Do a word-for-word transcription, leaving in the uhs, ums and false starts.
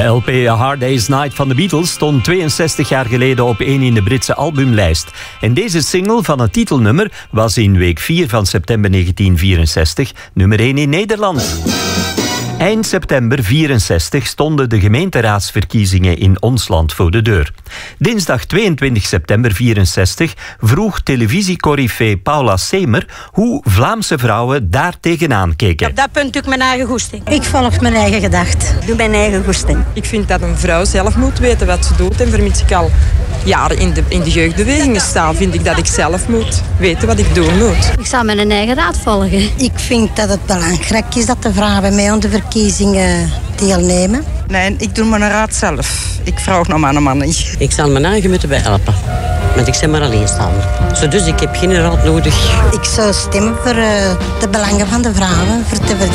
De L P A Hard Day's Night van de Beatles stond tweeënzestig jaar geleden op één in de Britse albumlijst. En deze single van het titelnummer was in week vier van september negentien vierenzestig nummer één in Nederland. Eind september vierenzestig stonden de gemeenteraadsverkiezingen in ons land voor de deur. Dinsdag tweeëntwintig september vierenzestig vroeg televisiecorifee Paula Semer hoe Vlaamse vrouwen daar tegenaan keken. Op dat punt doe ik mijn eigen goesting. Ik volg mijn eigen gedacht. Doe mijn eigen goesting. Ik vind dat een vrouw zelf moet weten wat ze doet. En vermits ik al jaren in de, in de jeugdbewegingen sta, vind ik dat ik zelf moet weten wat ik doen moet. Ik zal mijn eigen raad volgen. Ik vind dat het belangrijk is dat de vrouwen bij mij aan de verkiezingen deelnemen. Nee, ik doe mijn raad zelf. Ik vraag nog maar een man niet. Ik zal mijn eigen moeten bij helpen. Want ik ben maar alleenstaander. Zo dus ik heb geen raad nodig. Ik zou stemmen voor uh, de belangen van de vrouwen. Voor te